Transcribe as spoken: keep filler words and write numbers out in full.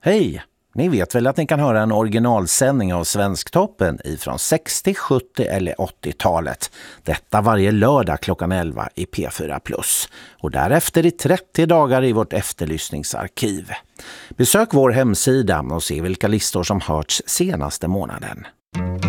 Hej! Ni vet väl att ni kan höra en originalsändning av Svensktoppen ifrån sextio-, sjuttio- eller åttiotalet. Detta varje lördag klockan elva i P fyra plus. Och därefter i trettio dagar i vårt efterlyssningsarkiv. Besök vår hemsida och se vilka listor som hörts senaste månaden.